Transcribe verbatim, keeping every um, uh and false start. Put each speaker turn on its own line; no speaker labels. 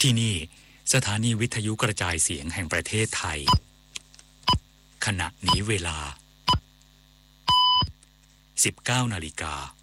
ที่นี่สถานีวิทยุกระจายเสียงแห่งประเทศไทยขณะนี้เวลา สิบเก้านาฬิกา